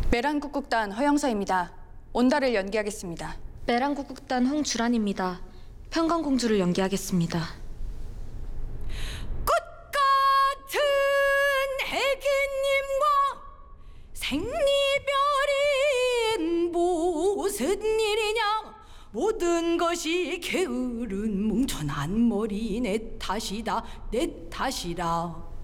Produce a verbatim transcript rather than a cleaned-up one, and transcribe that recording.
메란국국단 허영서입니다. 온달을 연기하겠습니다. 메란국국단 홍주란입니다. 평강공주를 연기하겠습니다. 꽃 같은 애기님과 생리별인 무슨 일이냐. 모든 것이 게으른 뭉쳐난 머리 내 탓이다 내 탓이라.